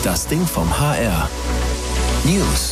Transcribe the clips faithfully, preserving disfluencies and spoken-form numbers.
Das Ding vom H R. News.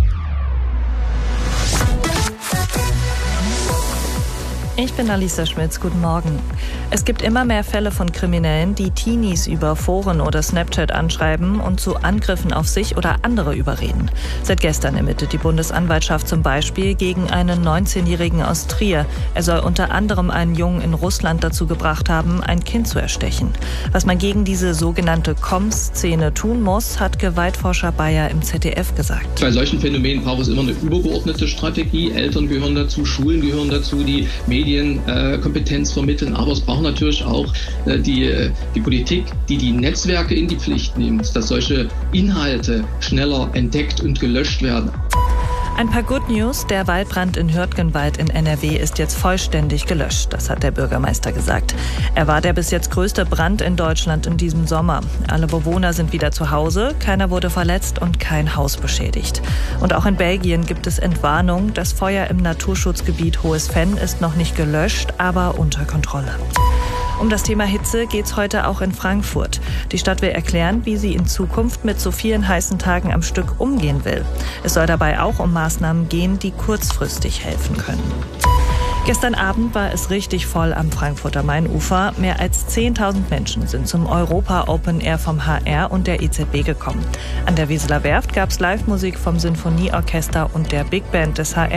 Ich bin Alisa Schmitz, guten Morgen. Es gibt immer mehr Fälle von Kriminellen, die Teenies über Foren oder Snapchat anschreiben und zu Angriffen auf sich oder andere überreden. Seit gestern ermittelt die Bundesanwaltschaft zum Beispiel gegen einen neunzehnjährigen aus Trier. Er soll unter anderem einen Jungen in Russland dazu gebracht haben, ein Kind zu erstechen. Was man gegen diese sogenannte Komm-Szene tun muss, hat Gewaltforscher Bayer im Z D F gesagt. Bei solchen Phänomenen braucht es immer eine übergeordnete Strategie. Eltern gehören dazu, Schulen gehören dazu, die Medien äh, Kompetenz vermitteln, aber es braucht natürlich auch äh, die, äh, die Politik, die die Netzwerke in die Pflicht nimmt, dass solche Inhalte schneller entdeckt und gelöscht werden. Ein paar Good News, der Waldbrand in Hürtgenwald in N R W ist jetzt vollständig gelöscht, das hat der Bürgermeister gesagt. Er war der bis jetzt größte Brand in Deutschland in diesem Sommer. Alle Bewohner sind wieder zu Hause, keiner wurde verletzt und kein Haus beschädigt. Und auch in Belgien gibt es Entwarnung, das Feuer im Naturschutzgebiet Hohes Venn ist noch nicht gelöscht, aber unter Kontrolle. Um das Thema Hitze geht's heute auch in Frankfurt. Die Stadt will erklären, wie sie in Zukunft mit so vielen heißen Tagen am Stück umgehen will. Es soll dabei auch um Maßnahmen gehen, die kurzfristig helfen können. Gestern Abend war es richtig voll am Frankfurter Mainufer. Mehr als zehntausend Menschen sind zum Europa Open Air vom H R und der E Z B gekommen. An der Weseler Werft gab's Live-Musik vom Sinfonieorchester und der Big Band des H R.